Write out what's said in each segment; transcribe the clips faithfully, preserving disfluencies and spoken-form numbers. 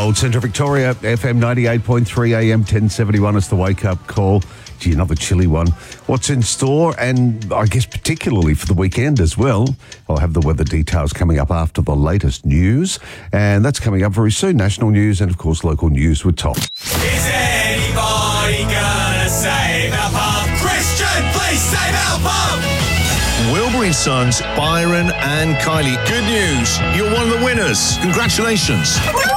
Gold Central Victoria, F M ninety-eight point three, A M ten seventy-one is the wake-up call. Gee, another chilly one. What's in store, and I guess particularly for the weekend as well. I'll have the weather details coming up after the latest news, and that's coming up very soon. National news and, of course, local news with Tom. Is anybody gonna save our pub? Christian, please save our pub! Wilbury and Sons, Byron and Kylie. Good news, you're one of the winners. Congratulations.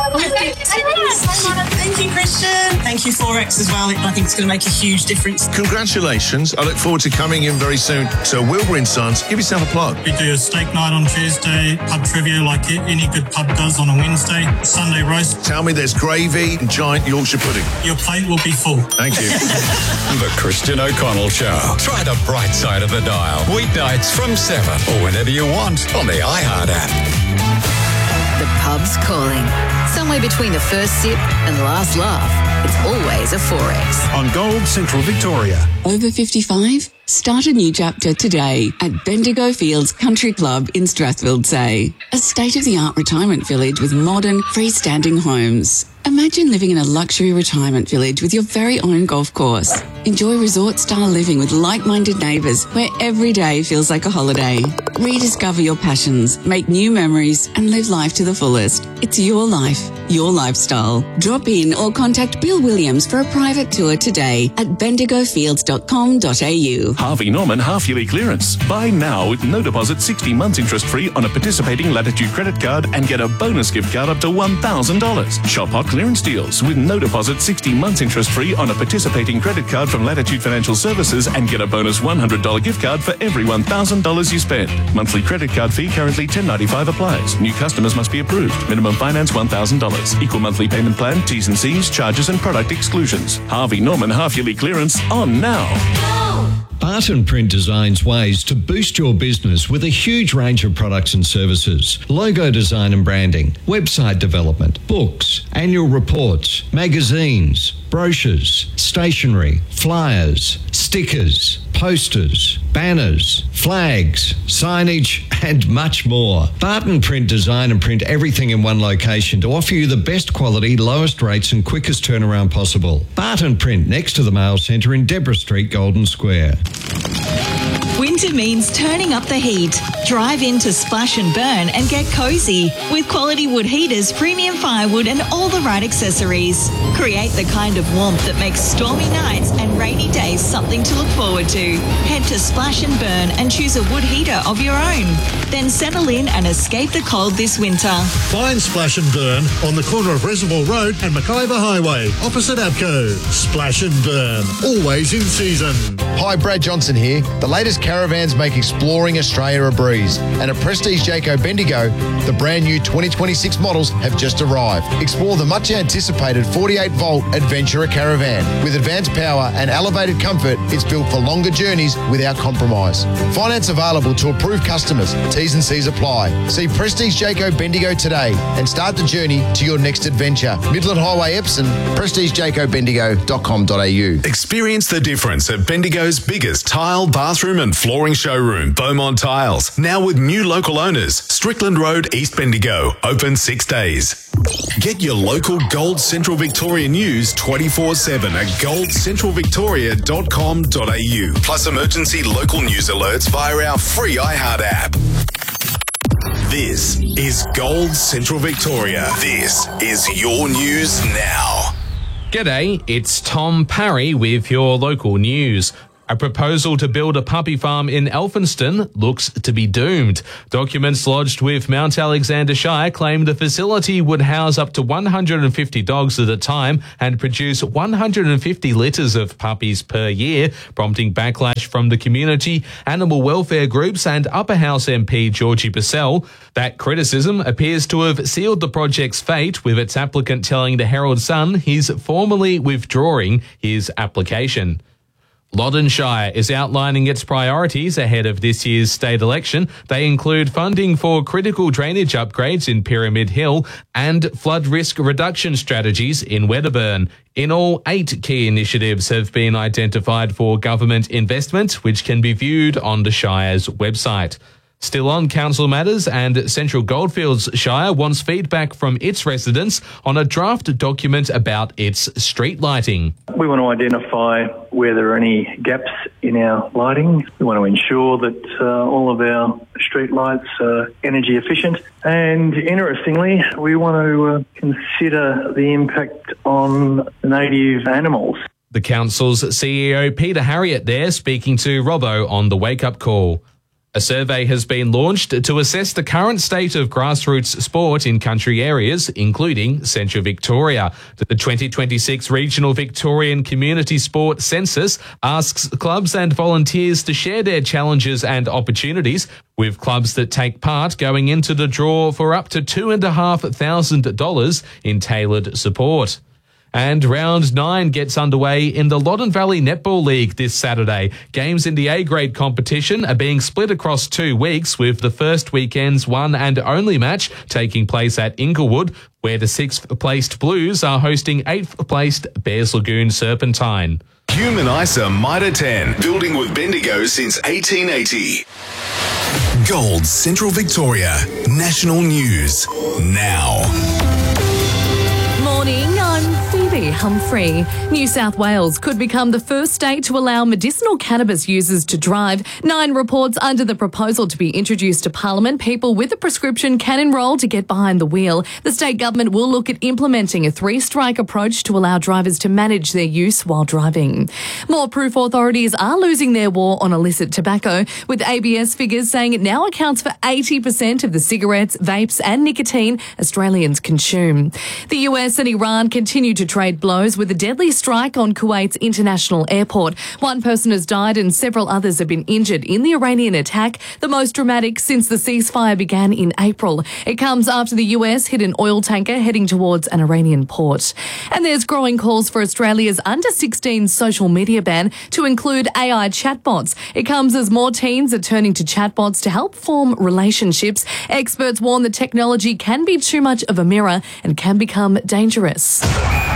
Thank you, Christian. Thank you, Forex, as well. I think it's going to make a huge difference. Congratulations. I look forward to coming in very soon. So Wilbury and Sons, give yourself a plug. We do a steak night on Tuesday, pub trivia like any good pub does on a Wednesday, Sunday roast. Tell me there's gravy and giant Yorkshire pudding. Your plate will be full. Thank you. The Christian O'Connell Show. Try the bright side of the dial. Weeknights from seven or whenever you want on the iHeart app. The pub's calling. Somewhere between the first sip and the last laugh, it's always a Forex. On Gold Central Victoria. Over fifty-five? Start a new chapter today at Bendigo Fields Country Club in Strathfield Say. A state-of-the-art retirement village with modern, freestanding homes. Imagine living in a luxury retirement village with your very own golf course. Enjoy resort-style living with like-minded neighbours where every day feels like a holiday. Rediscover your passions, make new memories and live life to the fullest. It's your life, your lifestyle. Drop in or contact Bill Williams for a private tour today at bendigo fields dot com dot a u. Harvey Norman half-yearly clearance. Buy now with no deposit, sixty months interest-free on a participating Latitude credit card and get a bonus gift card up to one thousand dollars. Shop hot clearance deals with no deposit, sixty months interest-free on a participating credit card from Latitude Financial Services and get a bonus one hundred dollars gift card for every one thousand dollars you spend. Monthly credit card fee currently ten ninety-five applies. New customers must be approved. Minimum finance one thousand dollars. Equal monthly payment plan, T's and C's, charges and product exclusions. Harvey Norman half-yearly clearance on now. Barton Print designs ways to boost your business with a huge range of products and services. Logo design and branding, website development, books, annual reports, magazines, brochures, stationery, flyers, stickers, posters, banners, flags, signage, and much more. Barton Print design and print everything in one location to offer you the best quality, lowest rates and quickest turnaround possible. Barton Print next to the Mail Centre in Deborah Street, Golden Square. Winter means turning up the heat. Drive into Splash and Burn and get cosy with quality wood heaters, premium firewood and all the right accessories. Create the kind of warmth that makes stormy nights and rainy days something to look forward to. Head to Splash and Burn and choose a wood heater of your own. Then settle in and escape the cold this winter. Find Splash and Burn on the corner of Reservoir Road and McIver Highway, opposite Abco. Splash and Burn, always in season. Hi, Brad Johnson here. The latest caravans make exploring Australia a breeze. And at Prestige Jayco Bendigo, the brand new twenty twenty-six models have just arrived. Explore the much anticipated forty-eight volt Adventurer Caravan. With advanced power and elevated comfort, it's built for longer journeys without compromise. Finance available to approved customers. T's and C's apply. See Prestige Jayco Bendigo today and start the journey to your next adventure. Midland Highway, Epsom, prestige jayco bendigo dot com dot a u. Experience the difference at Bendigo's biggest tile, bathroom and flooring showroom, Beaumont Tiles. Now with new local owners. Strickland Road, East Bendigo. Open six days. Get your local Gold Central Victoria news twenty-four seven at gold central victoria dot com dot a u. Plus emergency local news alerts via our free iHeart app. This is Gold Central Victoria. This is your news now. G'day, it's Tom Parry with your local news. A proposal to build a puppy farm in Elphinston looks to be doomed. Documents lodged with Mount Alexander Shire claim the facility would house up to one hundred fifty dogs at a time and produce one hundred fifty litters of puppies per year, prompting backlash from the community, animal welfare groups and Upper House M P Georgie Bissell. That criticism appears to have sealed the project's fate, with its applicant telling the Herald Sun he's formally withdrawing his application. Loddon Shire is outlining its priorities ahead of this year's state election. They include funding for critical drainage upgrades in Pyramid Hill and flood risk reduction strategies in Wedderburn. In all, eight key initiatives have been identified for government investment, which can be viewed on the Shire's website. Still on council matters, and Central Goldfields Shire wants feedback from its residents on a draft document about its street lighting. We want to identify where there are any gaps in our lighting. We want to ensure that uh, all of our street lights are energy efficient. And interestingly, we want to uh, consider the impact on native animals. The council's C E O Peter Harriott there speaking to Robbo on the Wake Up Call. A survey has been launched to assess the current state of grassroots sport in country areas, including Central Victoria. The twenty twenty-six Regional Victorian Community Sport Census asks clubs and volunteers to share their challenges and opportunities, with clubs that take part going into the draw for up to two thousand five hundred dollars in tailored support. And round nine gets underway in the Loddon Valley Netball League this Saturday. Games in the A-grade competition are being split across two weeks, with the first weekend's one and only match taking place at Inglewood, where the sixth-placed Blues are hosting eighth-placed Bears Lagoon Serpentine. Human ISA Mitre ten, building with Bendigo since eighteen eighty. Gold Central Victoria, national news now. Morning, I'm Phoebe Humphrey. New South Wales could become the first state to allow medicinal cannabis users to drive. Nine reports under the proposal to be introduced to Parliament. People with a prescription can enrol to get behind the wheel. The state government will look at implementing a three-strike approach to allow drivers to manage their use while driving. More proof authorities are losing their war on illicit tobacco, with A B S figures saying it now accounts for eighty percent of the cigarettes, vapes and nicotine Australians consume. The U S and Iran continue to trade blows with a deadly strike on Kuwait's international airport. One person has died and several others have been injured in the Iranian attack, the most dramatic since the ceasefire began in April. It comes after the U S hit an oil tanker heading towards an Iranian port. And there's growing calls for Australia's under sixteen social media ban to include A I chatbots. It comes as more teens are turning to chatbots to help form relationships. Experts warn that technology can be too much of a mirror and can become dangerous.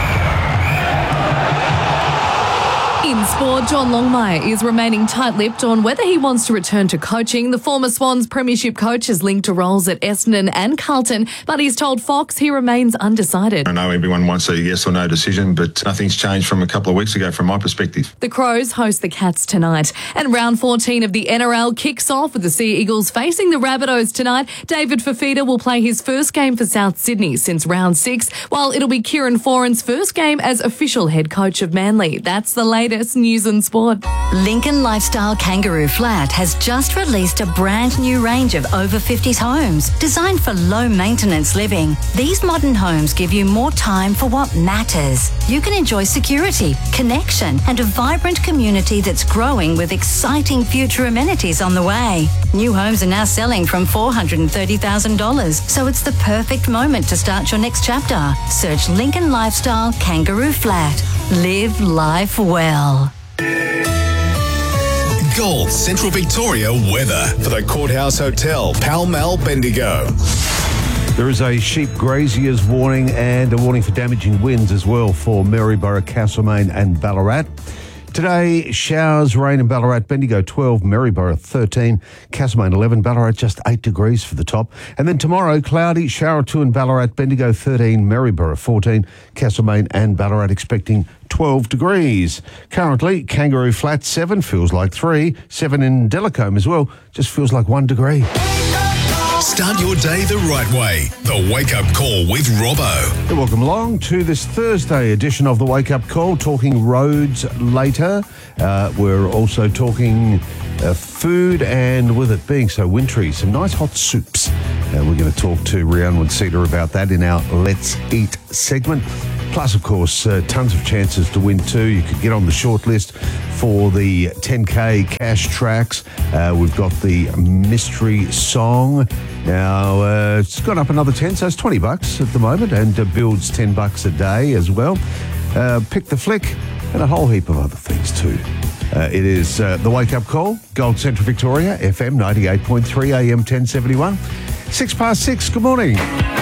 In sport, John Longmire is remaining tight-lipped on whether he wants to return to coaching. The former Swans premiership coach is linked to roles at Essendon and Carlton, but he's told Fox he remains undecided. I know everyone wants a yes or no decision, but nothing's changed from a couple of weeks ago from my perspective. The Crows host the Cats tonight. And round fourteen of the N R L kicks off with the Sea Eagles facing the Rabbitohs tonight. David Fifita will play his first game for South Sydney since round six, while it'll be Kieran Foran's first game as official head coach of Manly. That's the latest news and sport. Lincoln Lifestyle Kangaroo Flat has just released a brand new range of over fifties homes designed for low maintenance living. These modern homes give you more time for what matters. You can enjoy security, connection and a vibrant community that's growing with exciting future amenities on the way. New homes are now selling from four hundred thirty thousand dollars, so it's the perfect moment to start your next chapter. Search Lincoln Lifestyle Kangaroo Flat. Live life well. Gold Central Victoria weather for the Courthouse Hotel, Pall Mall, Bendigo. There is a sheep grazier's warning and a warning for damaging winds as well for Maryborough, Castlemaine and Ballarat. Today, showers, rain in Ballarat, Bendigo twelve, Maryborough thirteen, Castlemaine eleven, Ballarat just eight degrees for the top. And then tomorrow, cloudy, shower two in Ballarat, Bendigo thirteen, Maryborough fourteen, Castlemaine and Ballarat expecting twelve degrees. Currently, Kangaroo Flat seven, feels like three, seven in Delacombe as well, just feels like one degree. Start your day the right way. The Wake Up Call with Robbo. Welcome along to this Thursday edition of the Wake Up Call, talking roads later. Uh, we're also talking uh, food, and with it being so wintry, some nice hot soups. Uh, we're going to talk to Rhiannon Wood-Cedar about that in our Let's Eat segment. Plus, of course, uh, tons of chances to win too. You could get on the short list for the ten K cash tracks. Uh, we've got the mystery song. Now, uh, it's gone up another ten, so it's twenty bucks at the moment, and uh, builds ten bucks a day as well. Uh, pick the flick, and a whole heap of other things too. Uh, it is uh, the Wake Up Call, Gold Central Victoria, F M ninety-eight point three, A M ten seventy-one. Six past six, good morning.